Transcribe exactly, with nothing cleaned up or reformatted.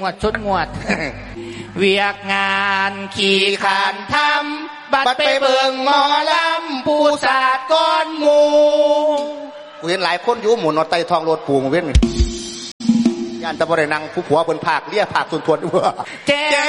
วดชนงวด เวียกงานขี่ขานทำบัดไปเบิ่งหมอลำปูสาดก้อนหมูกูเห็นหลายคนอยู่หมุนเอาไตทองโลดปูมาเว้นย่านตะบะได้นั่งผู้ผัวเพิ่นภาคเลี้ยภาคส่วนทวนด้วย